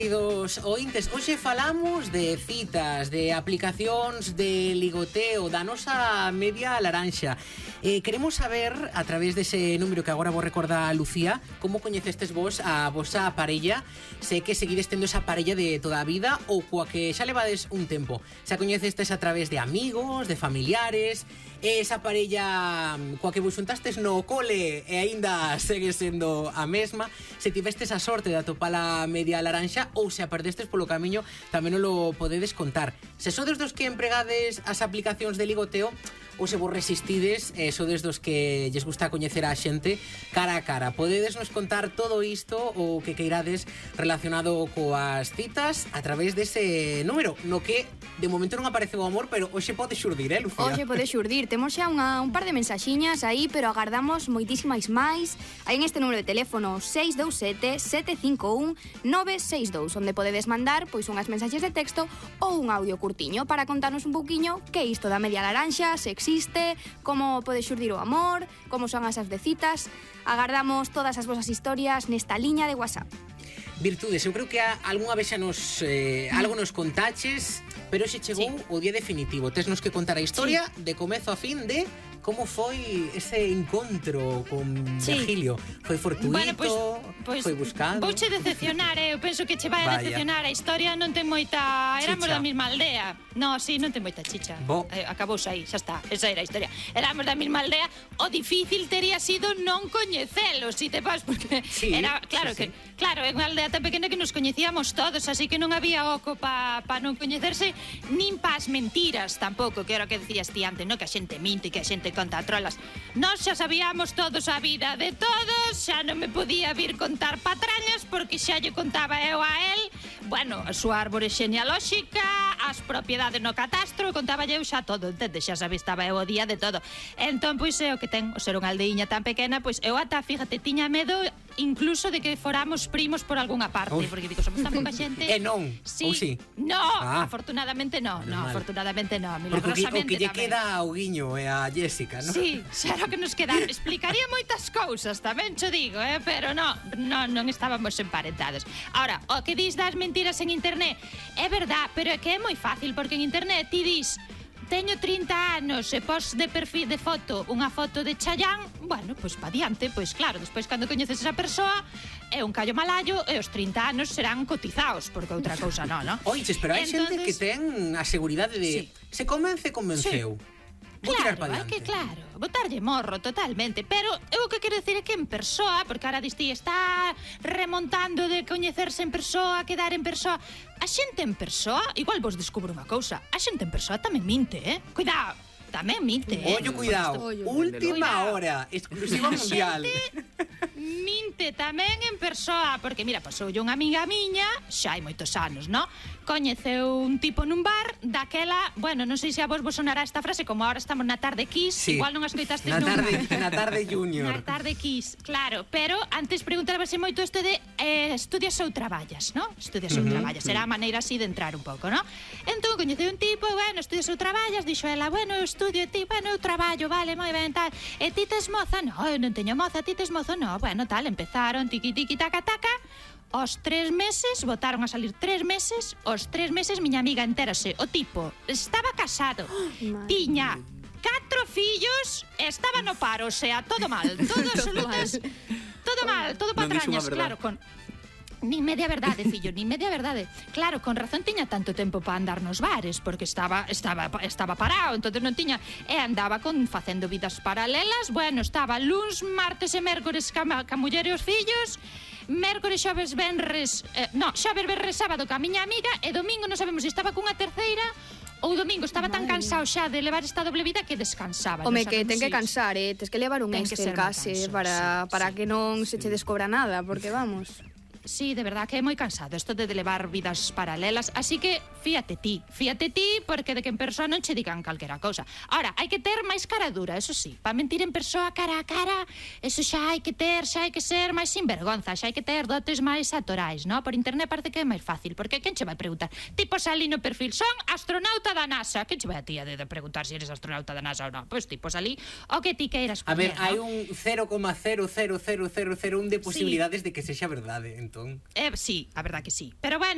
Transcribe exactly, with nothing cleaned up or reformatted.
Queridos ointes, hoxe falamos de citas, de aplicacións de ligoteo, da nosa media laranxa. Eh, queremos saber, a través dese número que agora vos recorda a Lucía, como coñecestes vos a vosa parella, se que seguides tendo esa parella de toda a vida ou coa que xa levades un tempo. Se a coñecestes a través de amigos, de familiares, esa parella coa que vos xuntastes no cole e aínda segue sendo a mesma, se tivestes a sorte de atopala media laranxa ou se a perdestes polo camiño, tamén non lo podedes contar. Se sodes dos que empregades as aplicacións de ligoteo ou se vos resistides e sodes dos que lles gusta coñecer a xente cara a cara. Podedes nos contar todo isto o que queirades relacionado coas citas a través dese número, no que de momento non aparece o amor, pero hoxe pode xurdir, eh, Lucía? Hoxe pode xurdir. Temos xa unha, un par de mensaxiñas aí, pero agardamos moitísimas máis aí en este número de teléfono seis dous sete, sete cinco un, nove seis dous, onde podedes mandar pois unhas mensaxes de texto ou un audio curtiño para contarnos un pouquiño que isto da media laranxa, se existe, como pode xurdir o amor, como son as de citas. Agardamos todas as vosas historias nesta liña de WhatsApp. Virtudes, eu creo que a, algunha vez xa nos eh, algo nos contaches, pero xe chegou sí. O día definitivo. Tesnos que contar a historia sí. De comezo a fin de como foi ese encontro con sí. Virgilio. Foi fortuito, bueno, pues, pues, foi buscado. Vouche decepcionar, eh? Eu penso que che vai a decepcionar. A historia non ten moita... Éramos chicha. Da mesma aldea. No, sí, non ten moita chicha. Eh, Acabouse aí, xa está. Esa era a historia. Éramos da mesma aldea. O difícil tería sido non coñecelo, si te vas, porque sí, era, claro sí, que... Sí. Claro, é unha aldea tan pequena que nos coñecíamos todos, así que non había oco para pa non coñecerse, nin pas mentiras tampouco, que era o que decías ti antes, no? Que a xente minte, que a xente conta trolas. Nós xa sabíamos todos a vida de todos, xa non me podía vir contar patrañas, porque xa lle contaba eu a él, bueno, a súa árbore xenealóxica, as propiedades no catastro, contaba eu xa todo, entende? Xa sabía, estaba eu o día de todo. Entón, pois, é o que ten, o ser unha aldeiña tan pequena, pois, eu ata, fíjate, tiña medo incluso de que foramos primos por algunha parte, Uf. Porque digo, somos tan poca xente. E non, sí. ou sí? No, ah. afortunadamente no, no, no afortunadamente no, milagrosamente. Porque o que lle queda ao Guiño e a Jessica, ¿no? Sí, xa era o que nos quedaba. Explicaría moitas cousas, tamén cho digo, eh, pero no, no, non estábamos emparentados. Ahora, o que dis das mentiras en internet, é verdad, pero é que é moi fácil, porque en internet ti dis teño trinta anos e pos de perfil de foto unha foto de Chayanne, bueno, pois pa diante, pois claro, despois cando coñeces esa persoa é un callo malayo e os trinta anos serán cotizados, porque outra cousa non, non? Oiches, pero hai xente que ten a seguridade de sí. Se convence, convenceu. Sí. Vou tirar claro, para diante. Que claro, botarlle morro totalmente, pero eu o que quero decir é que en persoa, porque ahora distí está remontando de coñecerse en persoa, quedar en persoa, a xente en persoa, igual vos descubro unha cousa, a xente en persoa tamén minte, eh? Cuidado, tamén minte, eh? Ollo, cuidado, última hora, exclusiva mundial. Minte tamén en persoa, porque mira, pasoulle unha amiga miña, xa hai moitos anos, non? Coñeceu un tipo nun bar, daquela, bueno, non sei se a vos vos sonará esta frase, como ahora estamos na tarde Kiss, sí. Igual non a escoitastes na nunca. Tarde, na tarde Junior. Na tarde Kiss, claro, pero antes preguntábase moito este de eh, estudias ou traballas, non? Estudias ou uh -huh. traballas, era a maneira así de entrar un pouco, non? Entón, coñeceu un tipo, bueno, estudias ou traballas, dixo ela, bueno, eu estudio, e ti, bueno, eu traballo, vale, moi ben, tal. E ti tes moza? No, eu non teño moza, ti tes mozo? No, bueno, tal, empezaron, tiqui, tiqui, taca, taca. Os tres meses, botaron a salir tres meses, os tres meses miña amiga entérase, o tipo estaba casado, oh, tiña catro fillos, estaba no paro, o sea, todo mal, todo absolutas, todo mal, todo patrañas, claro, con... Nin media verdade, fillo, nin media verdade. Claro, con razón tiña tanto tempo para andar nos bares, porque estaba estaba estaba parado, entonces non tiña e andaba con facendo vidas paralelas. Bueno, estaba luns, martes e mércores ca, ca muller e os fillos, mércores, xoves, venres, eh, no, xoves, venres, sábado ca miña amiga e domingo non sabemos se estaba cunha terceira ou domingo estaba tan cansado xa de levar esta doble vida que descansaba. Home, que ten que cansar, eh, tes que levar un extra en case para, para que non se che descobra nada, porque vamos... Sí, de verdad que é moi cansado isto de levar vidas paralelas, así que fíate ti, fíate ti, porque de que en persoa non che digan calquera cousa. Ahora, hai que ter máis cara dura, eso sí, para mentir en persoa cara a cara, eso xa hai que ter, xa hai que ser máis sinvergonza, xa hai que ter dotes máis actorais, no? Por internet parece que é máis fácil, porque quen che vai preguntar? Tipo salí no perfil, son astronauta da NASA, quen che vai a ti a de preguntar se eres astronauta da NASA ou non? Pois tipo salí o que ti queiras comer, a ver, ¿no? hai un cero coma cero cero cero cero cero un de posibilidades sí. de que sexa verdade, entón. Eh, sí, a verdad que sí, pero bueno,